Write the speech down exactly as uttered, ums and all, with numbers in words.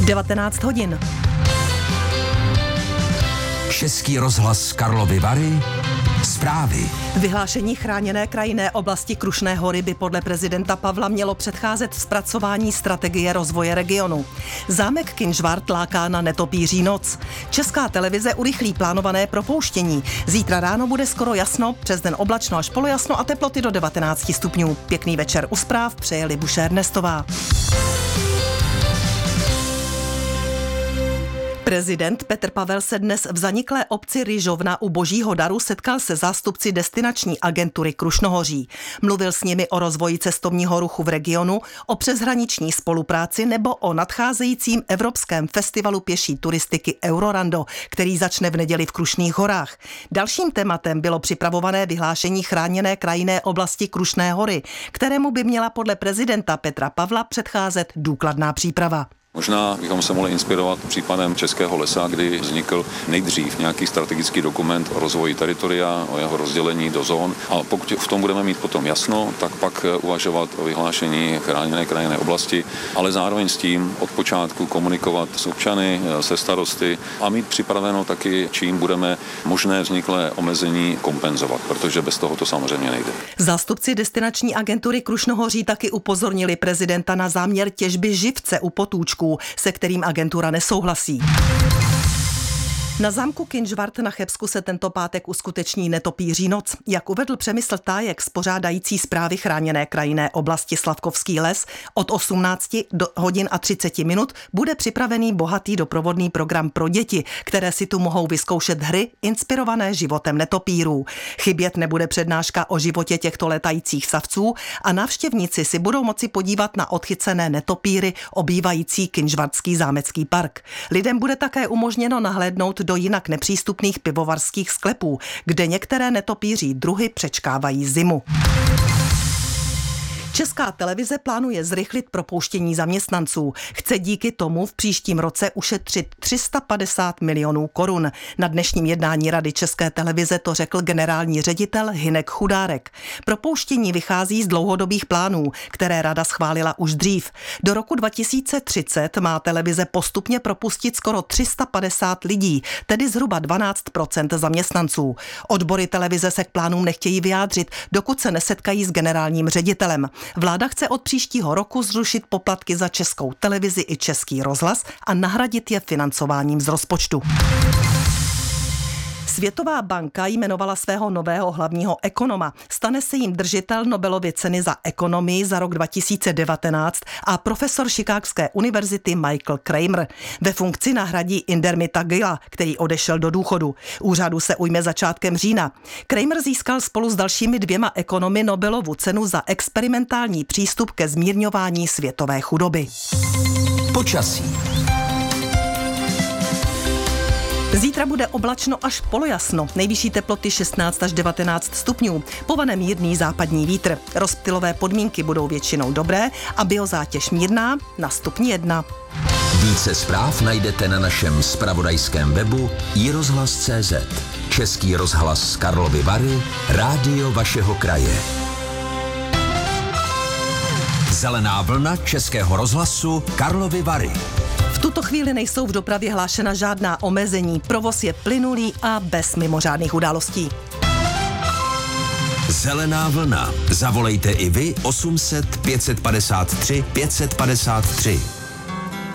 devatenáct hodin. Český rozhlas Karlovy Vary. Zprávy. Vyhlášení chráněné krajinné oblasti Krušné hory by podle prezidenta Pavla mělo předcházet zpracování strategie rozvoje regionu. Zámek Kynžvart láká na netopíří noc. Česká televize urychlí plánované propouštění. Zítra ráno bude skoro jasno, přes den oblačno až polojasno a teploty do devatenáct stupňů. Pěkný večer u zpráv přeje Libuše Ernestová. Prezident Petr Pavel se dnes v zaniklé obci Ryžovna u Božího daru setkal se zástupci destinační agentury Krušnohoří. Mluvil s nimi o rozvoji cestovního ruchu v regionu, o přeshraniční spolupráci nebo o nadcházejícím evropském festivalu pěší turistiky Eurorando, který začne v neděli v Krušných horách. Dalším tématem bylo připravované vyhlášení chráněné krajinné oblasti Krušné hory, kterému by měla podle prezidenta Petra Pavla předcházet důkladná příprava. Možná bychom se mohli inspirovat případem Českého lesa, kdy vznikl nejdřív nějaký strategický dokument o rozvoji teritoria, o jeho rozdělení do zón. A pokud v tom budeme mít potom jasno, tak pak uvažovat o vyhlášení chráněné krajinné oblasti, ale zároveň s tím od počátku komunikovat s občany, se starosty a mít připraveno taky, čím budeme možné vzniklé omezení kompenzovat, protože bez toho to samozřejmě nejde. Zástupci destinační agentury Krušnohoří taky upozornili prezidenta na záměr těžby živce u Potůčku, se kterým agentura nesouhlasí. Na zámku Kynžvart na Chebsku se tento pátek uskuteční netopíří noc. Jak uvedl Přemysl Tájek z pořádající správy chráněné krajinné oblasti Slavkovský les, od osmnácti hodin a třicet minut bude připravený bohatý doprovodný program pro děti, které si tu mohou vyzkoušet hry inspirované životem netopírů. Chybět nebude přednáška o životě těchto letajících savců a návštěvníci si budou moci podívat na odchycené netopíry obývající Kynžvartský zámecký park. Lidem bude také umožněno nahlédnout do jinak nepřístupných pivovarských sklepů, kde některé netopíří druhy přečkávají zimu. Česká televize plánuje zrychlit propouštění zaměstnanců. Chce díky tomu v příštím roce ušetřit tři sta padesát milionů korun. Na dnešním jednání Rady České televize to řekl generální ředitel Hynek Chudárek. Propouštění vychází z dlouhodobých plánů, které Rada schválila už dřív. Do roku dva tisíce třicet má televize postupně propustit skoro tři sta padesát lidí, tedy zhruba dvanáct procent zaměstnanců. Odbory televize se k plánům nechtějí vyjádřit, dokud se nesetkají s generálním ředitelem. Vláda chce od příštího roku zrušit poplatky za Českou televizi i Český rozhlas a nahradit je financováním z rozpočtu. Světová banka jmenovala svého nového hlavního ekonoma. Stane se jim držitel Nobelovy ceny za ekonomii za rok dva tisíce devatenáct a profesor Chicagské univerzity Michael Kramer. Ve funkci nahradí Indermita Gila, který odešel do důchodu. Úřadu se ujme začátkem října. Kramer získal spolu s dalšími dvěma ekonomy Nobelovu cenu za experimentální přístup ke zmírňování světové chudoby. Počasí. Zítra bude oblačno až polojasno, nejvyšší teploty šestnáct až devatenáct stupňů, pované mírný západní vítr. Rozptylové podmínky budou většinou dobré a biozátěž mírná na stupni jedna. Více zpráv najdete na našem zpravodajském webu i rozhlas tečka cé zet. Český rozhlas Karlovy Vary, rádio vašeho kraje. Zelená vlna Českého rozhlasu Karlovy Vary. V tuto chvíli nejsou v dopravě hlášena žádná omezení. Provoz je plynulý a bez mimořádných událostí. Zelená vlna. Zavolejte i vy osm set pět set padesát tři pět set padesát tři.